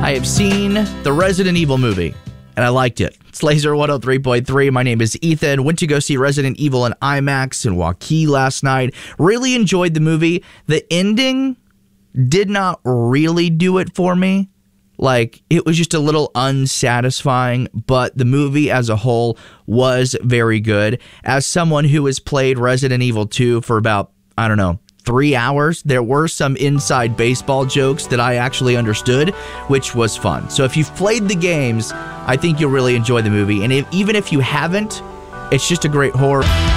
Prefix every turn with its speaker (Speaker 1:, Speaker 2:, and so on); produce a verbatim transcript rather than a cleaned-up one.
Speaker 1: I have seen the Resident Evil movie, and I liked it. It's Laser one oh three point three. My name is Ethan. Went to go see Resident Evil in IMAX in Waukee last night. Really enjoyed the movie. The ending did not really do it for me. Like, it was just a little unsatisfying, but the movie as a whole was very good. As someone who has played Resident Evil two for about, I don't know, three hours, there were some inside baseball jokes that I actually understood, which was fun. So if you've played the games, I think you'll really enjoy the movie. And if, even if you haven't, it's just a great horror.